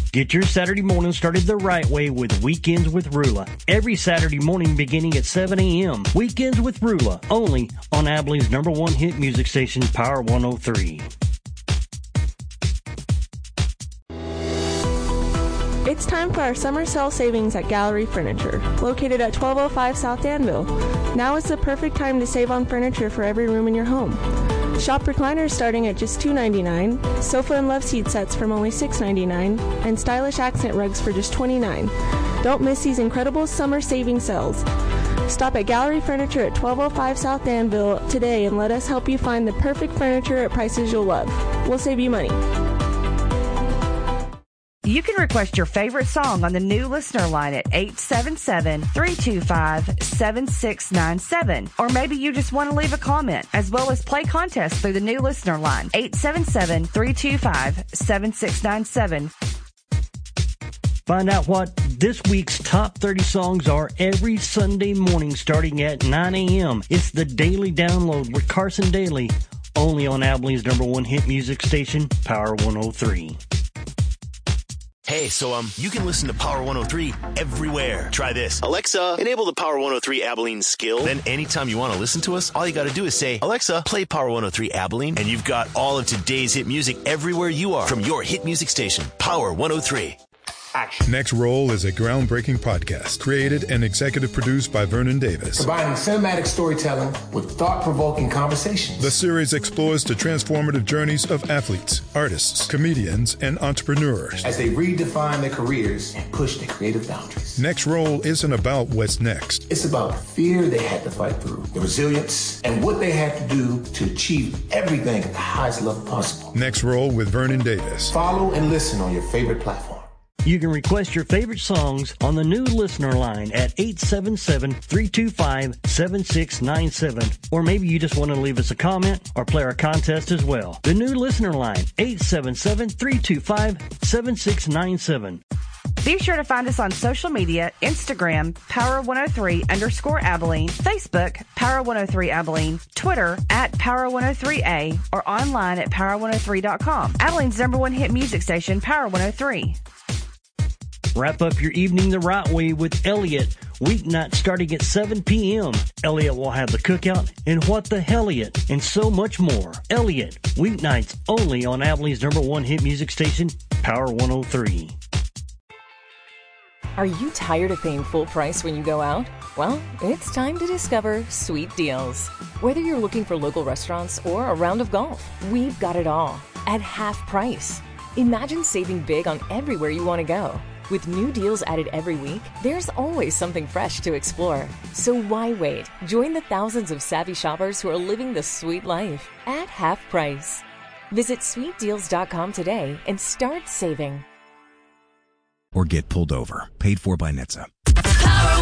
Get your Saturday morning started the right way with Weekends with Rula. Every Saturday morning beginning at 7 a.m. Weekends with Rula, only on Abilene's #1 hit music station, Power 103. It's time for our summer sale savings at Gallery Furniture, located at 1205 South Danville. Now is the perfect time to save on furniture for every room in your home. Shop recliners starting at just $2.99, sofa and love seat sets from only $6.99, and stylish accent rugs for just $29. Don't miss these incredible summer saving sales. Stop at Gallery Furniture at 1205 South Danville today and let us help you find the perfect furniture at prices you'll love. We'll save you money. You can request your favorite song on the new listener line at 877-325-7697. Or maybe you just want to leave a comment, as well as play contests through the new listener line, 877-325-7697. Find out what this week's top 30 songs are every Sunday morning starting at 9 a.m. It's the Daily Download with Carson Daly, only on Abilene's #1 hit music station, Power 103. Hey, so you can listen to Power 103 everywhere. Try this. Alexa, enable the Power 103 Abilene skill. Then anytime you want to listen to us, all you got to do is say, Alexa, play Power 103 Abilene, and you've got all of today's hit music everywhere you are from your hit music station, Power 103. Action. Next Roll is a groundbreaking podcast created and executive produced by Vernon Davis. Combining cinematic storytelling with thought-provoking conversations. The series explores the transformative journeys of athletes, artists, comedians, and entrepreneurs as they redefine their careers and push their creative boundaries. Next Roll isn't about what's next. It's about the fear they had to fight through, the resilience, and what they had to do to achieve everything at the highest level possible. Next Roll with Vernon Davis. Follow and listen on your favorite platform. You can request your favorite songs on the new listener line at 877-325-7697. Or maybe you just want to leave us a comment or play our contest as well. The new listener line, 877-325-7697. Be sure to find us on social media, Instagram, Power103_Abilene, Facebook, Power103 Abilene, Twitter, @Power103A, or online at Power103.com. Abilene's #1 hit music station, Power 103. Wrap up your evening the right way with Elliot. Weeknight starting at 7 p.m. Elliot will have the cookout and What the Helliot and so much more. Elliot, weeknights only on Abilene's #1 hit music station, Power 103. Are you tired of paying full price when you go out? Well, it's time to discover Sweet Deals. Whether you're looking for local restaurants or a round of golf, we've got it all at half price. Imagine saving big on everywhere you want to go. With new deals added every week, there's always something fresh to explore. So why wait? Join the thousands of savvy shoppers who are living the sweet life at half price. Visit sweetdeals.com today and start saving. Or get pulled over. Paid for by NHTSA.